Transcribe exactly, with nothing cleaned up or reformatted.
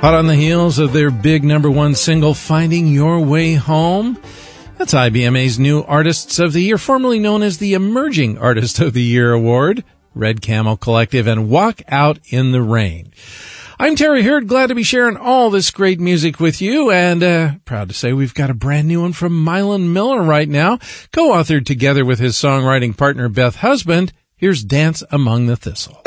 Hot on the heels of their big number one single, Finding Your Way Home. That's I B M A's new Artists of the Year, formerly known as the Emerging Artist of the Year Award, Red Camel Collective and Walk Out in the Rain. I'm Terry Hurd, glad to be sharing all this great music with you, and uh, proud to say we've got a brand new one from Mylan Miller right now, co-authored together with his songwriting partner Beth Husband. Here's Dance Among the Thistle.